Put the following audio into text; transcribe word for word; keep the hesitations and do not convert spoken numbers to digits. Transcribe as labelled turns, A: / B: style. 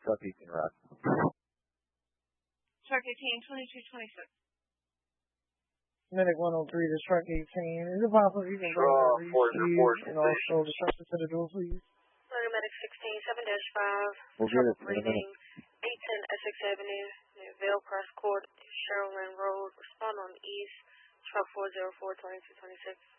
A: Truck eighteen Rock.
B: Truck eighteen, twenty-two twenty-six.
C: Medic one oh three to Truck eighteen. Is it possible you can bring the reach and also the structure to the door, please?
D: Medic sixteen, seven dash five.
A: We'll get it.
D: Reading eight ten Essex Avenue, near Vale Cross Court, Sherwin Road. Respond on the east. Truck four zero four, twenty-two twenty-six.